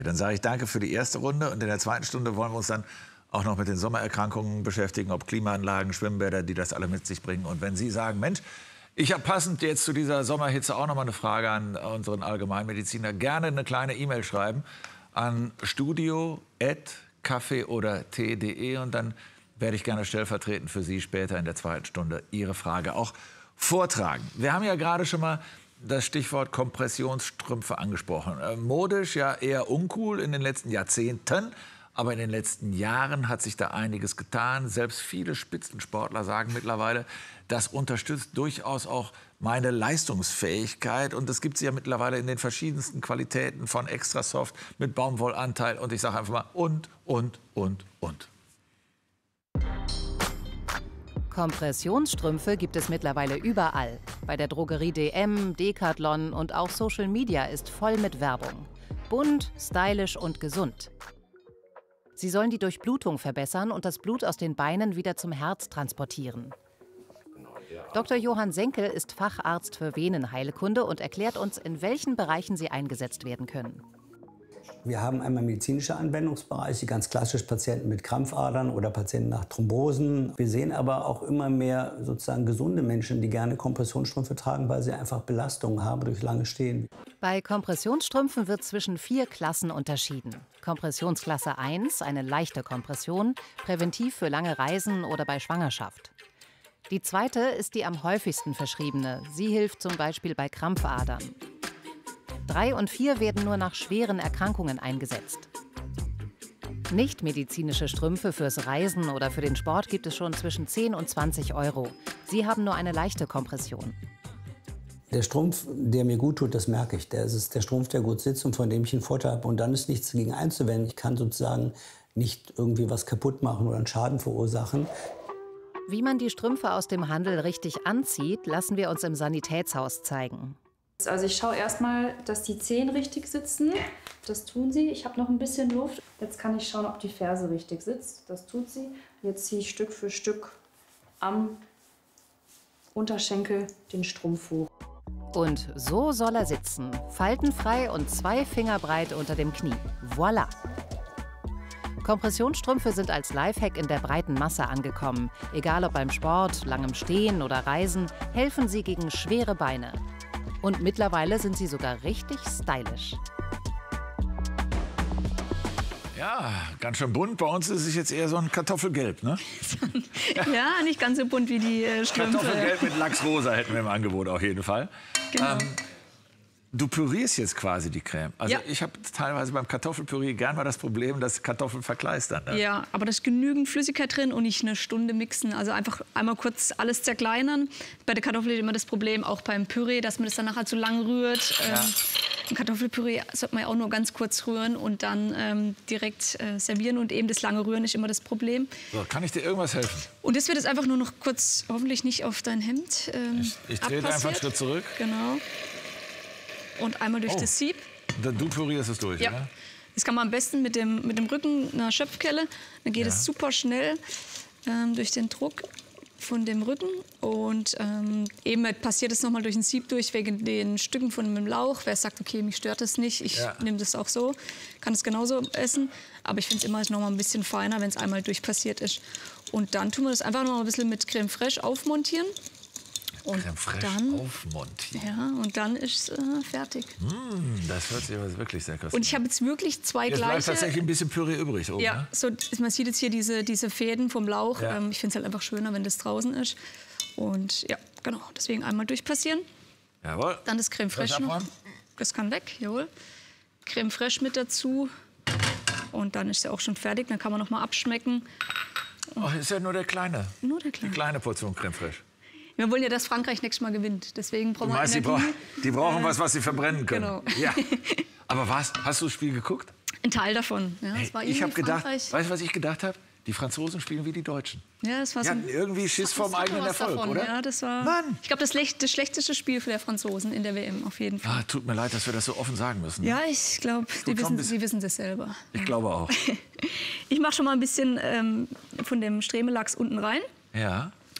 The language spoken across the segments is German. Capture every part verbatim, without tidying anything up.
Dann sage ich danke für die erste Runde und in der zweiten Stunde wollen wir uns dann auch noch mit den Sommererkrankungen beschäftigen, ob Klimaanlagen, Schwimmbäder, die das alle mit sich bringen. Und wenn Sie sagen, Mensch, ich habe passend jetzt zu dieser Sommerhitze auch noch mal eine Frage an unseren Allgemeinmediziner, gerne eine kleine E-Mail schreiben an studio at kaffee oder tee punkt de und dann werde ich gerne stellvertretend für Sie später in der zweiten Stunde Ihre Frage auch vortragen. Wir haben ja gerade schon mal das Stichwort Kompressionsstrümpfe angesprochen. Äh, modisch ja eher uncool in den letzten Jahrzehnten, aber in den letzten Jahren hat sich da einiges getan. Selbst viele Spitzensportler sagen mittlerweile, das unterstützt durchaus auch meine Leistungsfähigkeit. Und das gibt es ja mittlerweile in den verschiedensten Qualitäten von extra soft mit Baumwollanteil. Und ich sage einfach mal und, und, und, und. Kompressionsstrümpfe gibt es mittlerweile überall. Bei der Drogerie D M, Decathlon und auch Social Media ist voll mit Werbung. Bunt, stylisch und gesund. Sie sollen die Durchblutung verbessern und das Blut aus den Beinen wieder zum Herz transportieren. Doktor Johann Senkel ist Facharzt für Venenheilkunde und erklärt uns, in welchen Bereichen sie eingesetzt werden können. Wir haben einmal medizinische Anwendungsbereiche, ganz klassisch Patienten mit Krampfadern oder Patienten nach Thrombosen. Wir sehen aber auch immer mehr sozusagen gesunde Menschen, die gerne Kompressionsstrümpfe tragen, weil sie einfach Belastungen haben durch lange Stehen. Bei Kompressionsstrümpfen wird zwischen vier Klassen unterschieden. Kompressionsklasse eins, eine leichte Kompression, präventiv für lange Reisen oder bei Schwangerschaft. Die zweite ist die am häufigsten verschriebene. Sie hilft zum Beispiel bei Krampfadern. Drei und vier werden nur nach schweren Erkrankungen eingesetzt. Nichtmedizinische Strümpfe fürs Reisen oder für den Sport gibt es schon zwischen zehn und zwanzig Euro. Sie haben nur eine leichte Kompression. Der Strumpf, der mir gut tut, das merke ich. Das ist der Strumpf, der gut sitzt und von dem ich einen Vorteil habe. Und dann ist nichts dagegen einzuwenden. Ich kann sozusagen nicht irgendwie was kaputt machen oder einen Schaden verursachen. Wie man die Strümpfe aus dem Handel richtig anzieht, lassen wir uns im Sanitätshaus zeigen. Also ich schaue erstmal, dass die Zehen richtig sitzen. Das tun sie. Ich habe noch ein bisschen Luft. Jetzt kann ich schauen, ob die Ferse richtig sitzt. Das tut sie. Jetzt ziehe ich Stück für Stück am Unterschenkel den Strumpf hoch. Und so soll er sitzen. Faltenfrei und zwei Finger breit unter dem Knie. Voilà! Kompressionsstrümpfe sind als Lifehack in der breiten Masse angekommen. Egal ob beim Sport, langem Stehen oder Reisen, helfen sie gegen schwere Beine. Und mittlerweile sind sie sogar richtig stylisch. Ja, ganz schön bunt. Bei uns ist es jetzt eher so ein Kartoffelgelb, ne? Ja, nicht ganz so bunt wie die äh, Strümpfe. Kartoffelgelb mit Lachsrosa hätten wir im Angebot auf jeden Fall. Genau. Ähm, Du pürierst jetzt quasi die Creme. Also Ja. ich habe teilweise beim Kartoffelpüree gern mal das Problem, dass Kartoffeln verkleistern. Ne? Ja, aber da ist genügend Flüssigkeit drin und nicht eine Stunde mixen. Also einfach einmal kurz alles zerkleinern. Bei der Kartoffel ist immer das Problem, auch beim Püree, dass man das dann nachher zu lang rührt. Ja. Ähm, ein Kartoffelpüree sollte man ja auch nur ganz kurz rühren und dann ähm, direkt äh, servieren. Und eben das lange Rühren ist immer das Problem. So, kann ich dir irgendwas helfen? Und das wird jetzt einfach nur noch kurz, hoffentlich nicht auf dein Hemd ähm, Ich, ich trete einfach einen Schritt zurück. Genau. Und einmal durch Oh. das Sieb. Dann du pürierst es durch, Ja. oder? Das kann man am besten mit dem, mit dem Rücken einer Schöpfkelle. Dann geht Ja. es super schnell ähm, durch den Druck von dem Rücken. Und ähm, eben passiert es nochmal durch ein Sieb durch, wegen den Stücken von dem Lauch. Wer sagt, okay, mich stört das nicht, ich Ja. nehme das auch so, kann es genauso essen. Aber ich finde es immer noch mal ein bisschen feiner, wenn es einmal durchpassiert ist. Und dann tun wir das einfach noch ein bisschen mit Creme Fraiche aufmontieren. Und Creme Fraiche dann, aufmontieren. ja, und dann ist es äh, fertig. Mm, das hört sich aber wirklich sehr köstlich Und ich habe jetzt wirklich zwei Jetzt bleibt gleiche. tatsächlich ein bisschen Püree übrig oben, Ja, ne? so, man sieht jetzt hier diese, diese Fäden vom Lauch. Ja. Ähm, ich finde es halt einfach schöner, wenn das draußen ist. Und ja, genau, deswegen einmal durchpassieren. Jawohl. Dann das Creme Frisch Fraiche noch. abräumen. Das kann weg, jawohl. Creme Fraiche mit dazu. Und dann ist er auch schon fertig. Dann kann man noch mal abschmecken. Oh, ist ja nur der kleine. Nur der Die kleine. kleine Portion Creme Fraiche. Wir wollen ja, dass Frankreich nächstes Mal gewinnt. Deswegen Du brauchen wir meinst, die, Energie. bra die brauchen was, was sie verbrennen können. Genau. Ja. Aber was? Hast du das Spiel geguckt? Ein Teil davon. Ja, Hey, es war ich habe irgendwie gedacht, Frankreich. weißt du, was ich gedacht habe? Die Franzosen spielen wie die Deutschen. Ja, das war Die so hatten irgendwie Schiss vorm das hatte eigenen was Erfolg, davon. oder? Ja, das war, Mann. ich glaube, das, das schlechteste Spiel für der Franzosen in der W M, auf jeden Fall. Ah, tut mir leid, dass wir das so offen sagen müssen. Ja, ich glaube, tut die schon ein wissen, bisschen- sie wissen das selber. Ich glaube auch. Ich mache schon mal ein bisschen ähm, von dem Stremelachs unten rein. Ja.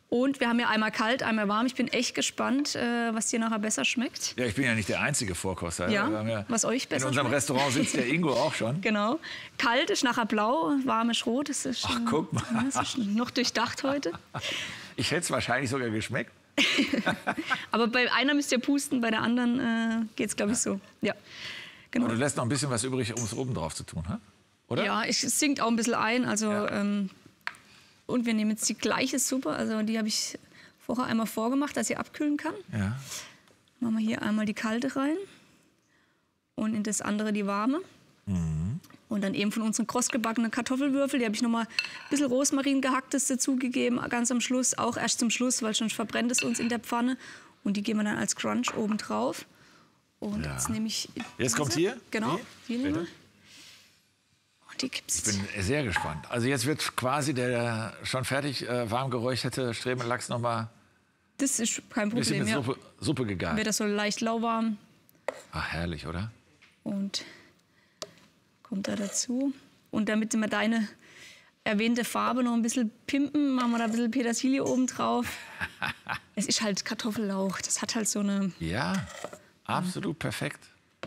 Und wir haben ja einmal kalt, einmal warm. Ich bin echt gespannt, äh, was dir nachher besser schmeckt. Ja, ich bin ja nicht der einzige Vorkoster. Ja, wir haben ja was euch besser in unserem schmeckt. Restaurant sitzt der Ingo auch schon. Genau. Kalt ist nachher blau, warm ist rot. Das ist, Ach, äh, guck mal. Das ist noch durchdacht heute. Ich hätte es wahrscheinlich sogar geschmeckt. Aber bei einer müsst ihr pusten, bei der anderen äh, geht es, glaube ich, so. Ja, genau. Aber du lässt noch ein bisschen was übrig, um es oben drauf zu tun, ha? Oder? Ja, ich sinkt auch ein bisschen ein. Also, Ja. ähm, und wir nehmen jetzt die gleiche Suppe. Also die habe ich vorher einmal vorgemacht, dass sie abkühlen kann. Ja. Machen wir hier einmal die kalte rein und in das andere die warme. Mhm. Und dann eben von unseren krossgebackenen Kartoffelwürfel, die habe ich noch mal ein bisschen Rosmarin gehacktes dazugegeben, ganz am Schluss, auch erst zum Schluss, weil sonst verbrennt es uns in der Pfanne. Und die geben wir dann als Crunch oben drauf. Und Ja. jetzt nehme ich Jetzt diese. kommt hier? Genau, Die? die nehmen wir. Bitte? Und die gibt's. Ich bin sehr gespannt. Also jetzt wird quasi der schon fertig äh, warm geräucherte Stremellachs noch mal Das ist kein ein bisschen Problem, mit ja. Suppe, Suppe gegart. Wird das so leicht lauwarm Ach, herrlich, oder? und kommt da dazu. Und damit wir deine erwähnte Farbe noch ein bisschen pimpen, machen wir da ein bisschen Petersilie oben drauf. Es ist halt Kartoffellauch, das hat halt so eine... Ja, absolut perfekt.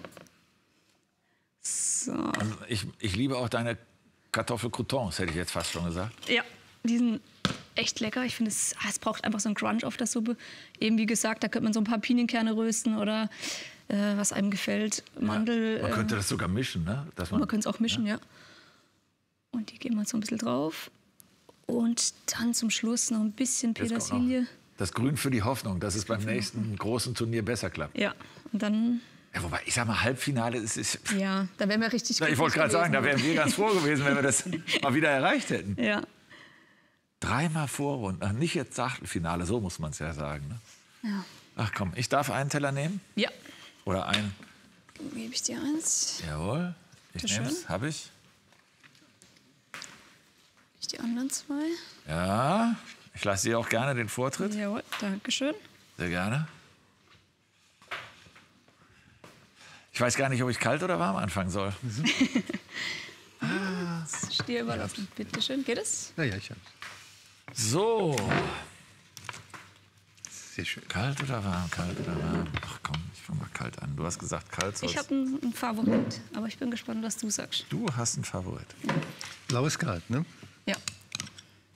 So. Und ich, ich liebe auch deine Kartoffelcroutons, hätte ich jetzt fast schon gesagt. Ja, die sind echt lecker. Ich finde, es, ah, es braucht einfach so einen Crunch auf der Suppe. Eben wie gesagt, da könnte man so ein paar Pinienkerne rösten oder äh, was einem gefällt. Mandel. Man könnte äh, das sogar mischen, ne? Dass man könnte es auch mischen, ja. ja. Und die geben wir so ein bisschen drauf. Und dann zum Schluss noch ein bisschen Jetzt kommt noch Petersilie. das Grün für die Hoffnung, dass es beim nächsten großen Turnier besser klappt. Ja, und dann, Ja, wobei, ich sag mal, Halbfinale ist... ist ja, da wären wir richtig ich wollte gerade sagen, da wären wir ganz froh gewesen, wenn wir das mal wieder erreicht hätten. Ja, Dreimal Vorrunden, ach, nicht jetzt Achtelfinale, so muss man es ja sagen. Ne? ja. Ach komm, ich darf einen Teller nehmen? Ja, Oder einen? dann gebe ich dir eins. Jawohl, ich Bitte nehme es, schön. habe ich. Ich die anderen zwei. Ja, ich lasse dir auch gerne den Vortritt. Jawohl, danke schön. Sehr gerne. Ich weiß gar nicht, ob ich kalt oder warm anfangen soll. Das ist dir überlassen. Bitte schön. Geht es? Ja, ja, ich hab's. So, Sehr schön. kalt oder warm, kalt oder warm. Ach komm, ich fange mal kalt an. Du hast gesagt, kalt soll's. Ich habe einen, einen Favorit, aber ich bin gespannt, was du sagst. Du hast einen Favorit. Blaues Kalt, ne? Ja.